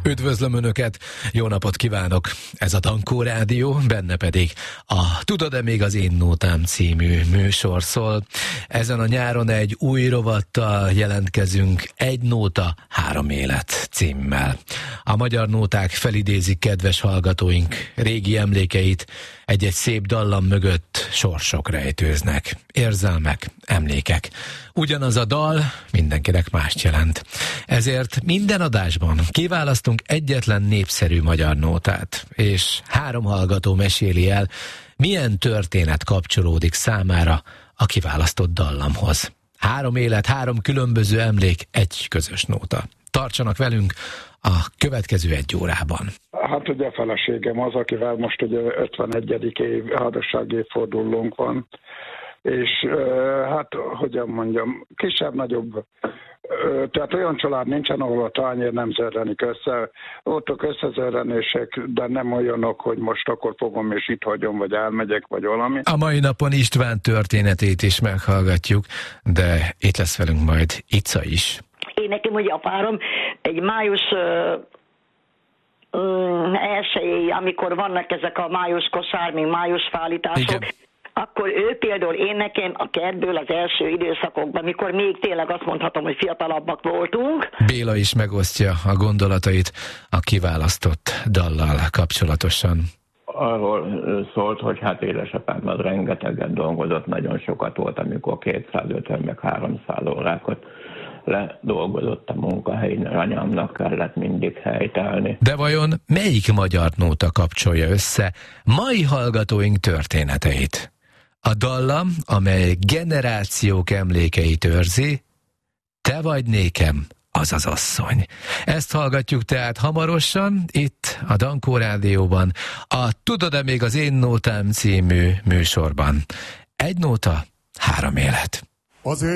Üdvözlöm Önöket, jó napot kívánok! Ez a Dankó Rádió, benne pedig a Tudod-e még az én nótám című műsor szól. Ezen a nyáron egy új rovattal jelentkezünk, Egy nóta, három élet címmel. A magyar nóták felidézik kedves hallgatóink régi emlékeit, egy-egy szép dallam mögött sorsok rejtőznek, érzelmek, emlékek. Ugyanaz a dal mindenkinek mást jelent. Ezért minden adásban kiválasztunk egyetlen népszerű magyar nótát, és 3 hallgató meséli el, milyen történet kapcsolódik számára a kiválasztott dallamhoz. 3 élet, 3 különböző emlék, egy közös nóta. Tartsanak velünk a következő 1 órában. Hát ugye a feleségem az, akivel most ugye 51. házassági évfordulónk van, és hát, hogyan mondjam, kisebb-nagyobb, tehát olyan család nincsen, ahol a tányér nem zörrenik össze. Voltak összezörrenések, de nem olyanok, hogy most akkor fogom és itt hagyom, vagy elmegyek, vagy valami. A mai napon István történetét is meghallgatjuk, de itt lesz velünk majd Ica is. Én nekem ugye a párom egy május elsőjéig, amikor vannak ezek a május kosár, még május fállítások, igen. Akkor ő például én nekem a kertből az első időszakokban, mikor még tényleg azt mondhatom, hogy fiatalabbak voltunk. Béla is megosztja a gondolatait a kiválasztott dallal kapcsolatosan. Arról szólt, hogy hát édesapám az rengeteget dolgozott, nagyon sokat volt, amikor 250 meg 300 órákat ledolgozott a munkahelyen, anyámnak kellett mindig helytállni. De vajon melyik magyar nóta kapcsolja össze mai hallgatóink történeteit? A dallam, amely generációk emlékeit őrzi, Te vagy nékem az az asszony. Ezt hallgatjuk tehát hamarosan, itt a Dankó Rádióban, a Tudod-e még az én nótám című műsorban. Egy nóta, három élet.